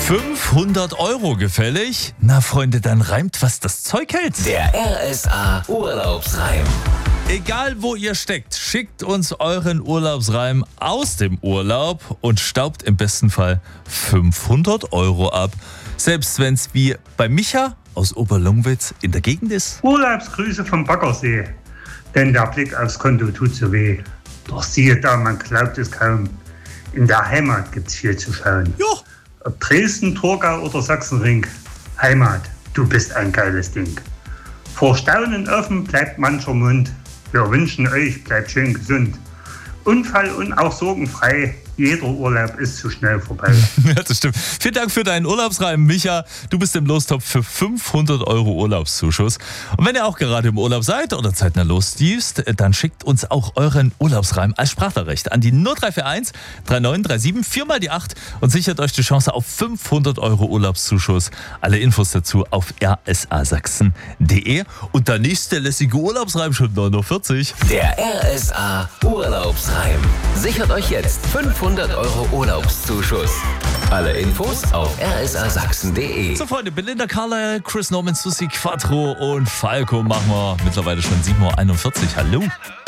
500 € gefällig? Na Freunde, dann reimt, was das Zeug hält. Der RSA Urlaubsreim. Egal wo ihr steckt, schickt uns euren Urlaubsreim aus dem Urlaub und staubt im besten Fall 500 € ab. Selbst wenn es wie bei Micha aus Oberlungwitz in der Gegend ist. Urlaubsgrüße vom Baggersee, denn der Blick aufs Konto tut so weh. Doch siehe da, man glaubt es kaum, in der Heimat gibt's viel zu schauen. Jo. Ob Dresden, Torgau oder Sachsenring, Heimat, du bist ein geiles Ding. Vor Staunen offen bleibt mancher Mund. Wir wünschen euch, bleibt schön gesund. Unfall und auch sorgenfrei. Jeder Urlaub ist zu schnell vorbei. Ja, das stimmt. Vielen Dank für deinen Urlaubsreim, Micha. Du bist im Lostopf für 500 € Urlaubszuschuss. Und wenn ihr auch gerade im Urlaub seid oder zeitnah losdüst, dann schickt uns auch euren Urlaubsreim als Sprachnachricht an die 0341 3937 4 mal die 8 und sichert euch die Chance auf 500 € Urlaubszuschuss. Alle Infos dazu auf rsasachsen.de. Und der nächste lässige Urlaubsreim schon 9:40 Uhr. Der RSA Urlaubsreim. Sichert euch jetzt 500 € Urlaubszuschuss. Alle Infos auf rsasachsen.de. So Freunde, Belinda Carlisle, Chris Norman, Susi Quattro und Falco machen wir mittlerweile schon 7:41 Uhr. Hallo.